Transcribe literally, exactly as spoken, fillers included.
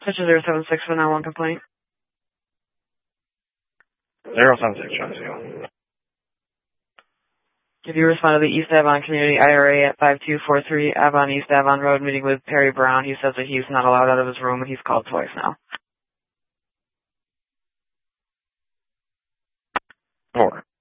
Switch to zero seven six for nine one complaint. zero seven six, trying to see. If you respond to the East Avon Community I R A at five two four three Avon East Avon Road, meeting with Perry Brown. He says that he's not allowed out of his room and he's called twice now. Four.